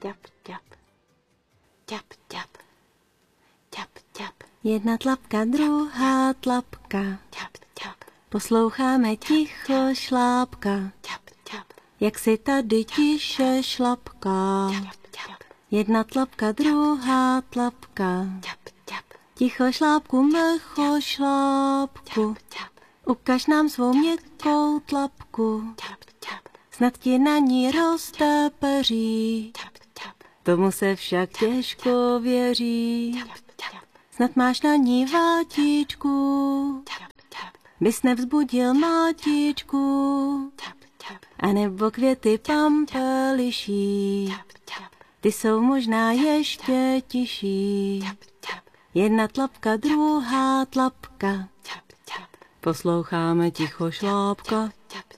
ťap, ťap, ťap, ťap, ťap, ťap. Jedna tlapka, druhá tlapka, Ťap, ťap, posloucháme ticho šlápka, ťap, ťap, jak si tady tiše šlapká. ťap, ťap, Jedna tlapka, druhá tlapka, ťap, ťap, ticho šlápku, mlcho šlápku, ťap, ukaž nám svou měkkou tlapku, ťap, ťap, snad ti na ní roste peří, ťap, ťap, tomu se však těžko věří. ťap, ťap, Snad máš na ní vátičku, ťap, ťap, bys nevzbudil mátičku, ťap, ťap, a nebo květy pampeliší, ťap, ťap, ty jsou možná ještě tiší. ťap, ťap, Jedna tlapka, druhá tlapka, ťap, ťap, posloucháme ticho šlápka. ťap,